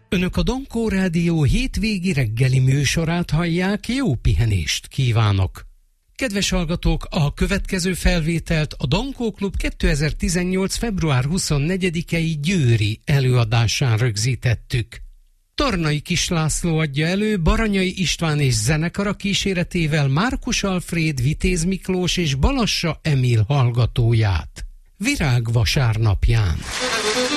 Önök a Dankó Rádió hétvégi reggeli műsorát hallják, jó pihenést kívánok! Kedves hallgatók, a következő felvételt a Dankó Klub 2018. február 24-i győri előadásán rögzítettük. Tornai Kis László adja elő Baranyai István és zenekara kíséretével Márkus Alfréd, Vitéz Miklós és Balassa Emil hallgatóját. Virág vasárnapján.